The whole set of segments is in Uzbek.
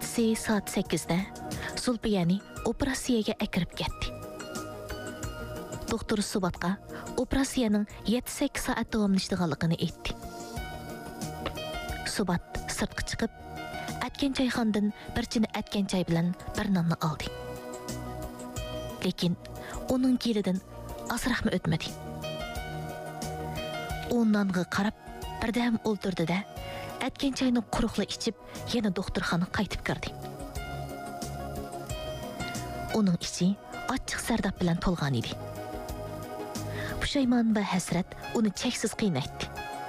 Ertesi saat 8'de Zulbiyani operatsiyaga akirib ketdi. Doktor Subatqa operatsiyaning 7-8 soat davomlashganligini aytdi. Subat sirtqa chiqib, atgan choyxonadan bir chini atgan choy bilan bir nonni oldi. Lekin uning kelidan asrahmi o'tmadi. U nonga qarab birdam o'ltirdi-da, atgan choyni quruqla ichib, yana doktorxonaga qaytib kirdi. Uning ichi ochiq sardab bilan to'lgan edi. Pushaymon va hasrat uni cheksiz qiynaydi.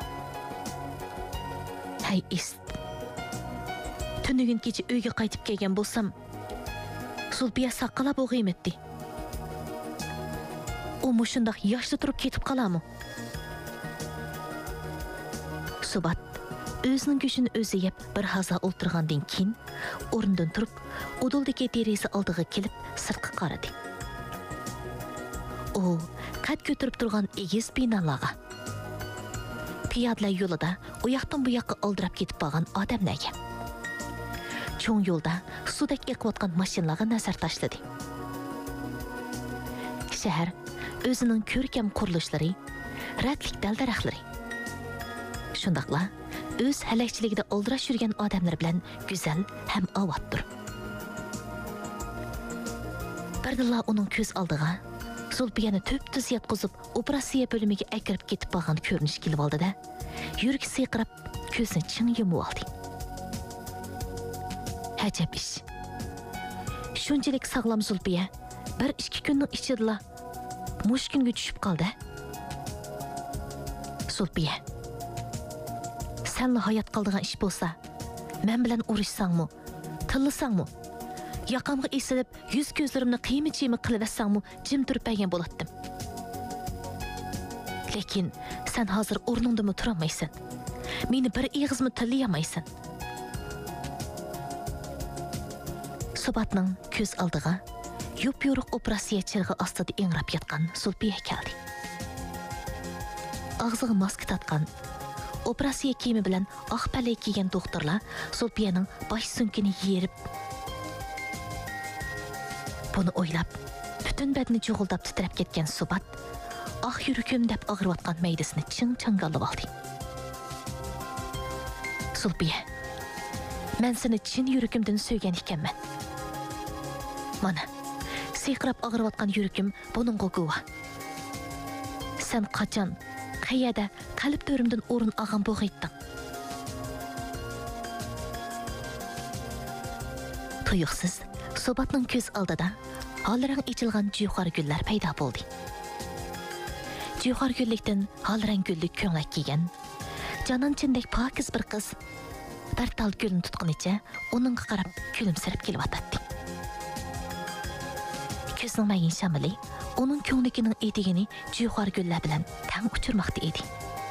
Hay ist. Tunugin kecha uyga qaytib kelgan bo'lsam, Zulbiya saqlab o'g'iymetdi. U mushundaq yoshda turib ketib qolarmi? Subat o'zining go'shini o'zi yeb bir haza o'ltirgandan keyin o'rnidan turib, uduldagi deraza oldiga kelib sirtqa qaradi. U qad ko'tarib turgan egiz binolarga, piyodalar yo'lida u yoqdan bu yoqqa oldirab ketib qolgan odamlarga, cho'ng yo'lda suvdek eqiyotgan mashinalarga nazar tashladi. Shahar o'zining ko'rkam qurilishlari, radlik dal-daraxtlari, shundaqla o'z halakchiligida oldirash yurgan odamlar bilan go'zal ham avvatdir. Birdilla uning ko'z oldiga Zulbiyani tub-tuz yotqizib operatsiya bo'limiga akirib ketib qolgan ko'rinish kelib oldi-da, yuragi siyqirab, ko'zini ching yumib oldi. Ajab ish. Shunchalik sog'lom Zulbiya 1-2 kunning ichida mushkunga tushib qoldi. Zulbiya, senla hayot qoldigan ish bo'lsa, men bilan urushsangmi, tillasangmi, yoqamga esilib, yuz ko'zlarimni qiymi-chiymi qilib assangmi, jim turib bergan bo'latdim. Lekin sen hozir o'rningdami turolmaysan. Meni bir ig'izmi tillayolmaysan. Subatning ko'z oldiga yup-yo'ruq operatsiya chirg'i ostida ingrab yotgan Zulbiya keldi. Og'ziga maska tatgan, operatsiya kiyimi bilan oq palay kiygan doktorlar Zulbiyaning bosh sunkini yerib, buni o'ylab, butun badani cho'g'ildab titrab ketgan Subat yuragim deb og'riyotgan maydasini ching-changallab oldi. Zulbiya, men seni chin yuragimdan suygan ekanman. Mana, siyqirab og'riyotgan yuragim buningga guvoh. Sen qachon, qayerda qalb to'rimdan o'rin olgan bo'g'ayding? Tuyuqsiz Subatning ko'z oldida holrang ichilgan juhar gullar paydo bo'ldi. Juhar gullikdan holrang gullik ko'ngak kiygan, jononchindak pokiz bir qiz bir tal gulni tutqunicha uningga qarab kulimsirab kelyotdi. Ko'zning mayin shamili uning ko'ngligining etigini juhar gullar bilan tang uchirmoqda edi.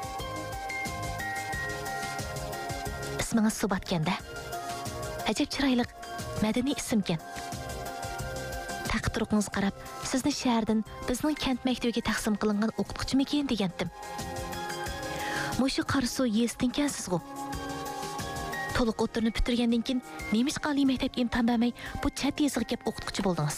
Ismingiz Subatkanda? Ajab chiroyli, madaniy ismkan. Taqdiringiz qarab, sizni shahardan bizning kent maktabiga taqsim qilingan o'qituvchimikin degandim. Mushu Qarsu yestinkansiz-ku. To'liq o'tirni bitirgandan keyin nemish qali maktab imtihon bermay bu chat yezig'i kelib o'qituvchi bo'ldingiz.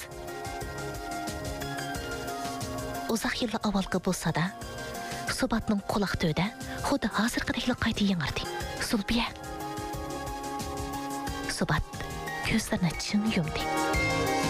Uzoq yillar avvalgi bo'lsa-da, Subatning quloq to'da xuddi hozirgidek qayta yangardi. Zulbiya. Subat ko'zlarini ching yumdi.